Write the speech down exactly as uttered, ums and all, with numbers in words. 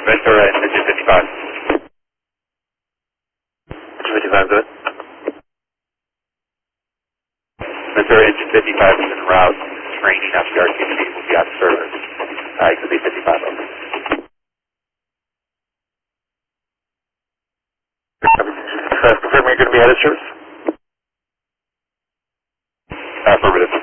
Ventura, engine fifty-five. Engine fifty-five, good. Ventura, engine fifty-five is en route. Range and F C R T C will be out of service. Uh, it could be fifty-five over. Confirming you're going to be out of service? Affirmative.